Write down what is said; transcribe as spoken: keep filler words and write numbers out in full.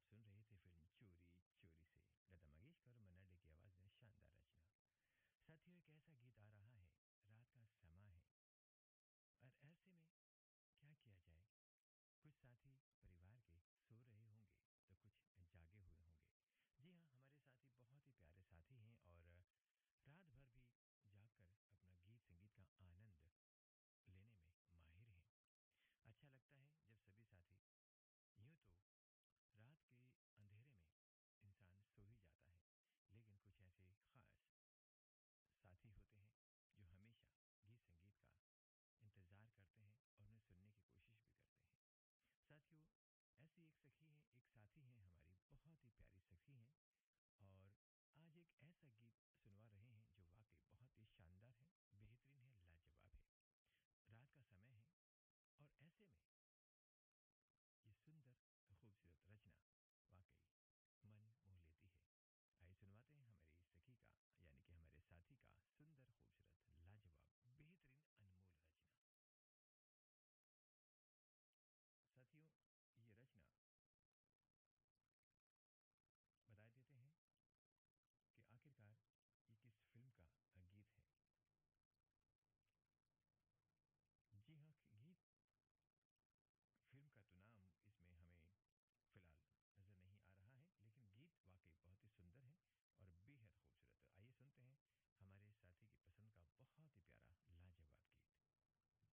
सुन रहे थे फिल्म चोरी चोरी से लता मंगेशकर और मन्ना डे की आवाज में शानदार रचना। साथियों, एक ऐसा गीत आ रहा है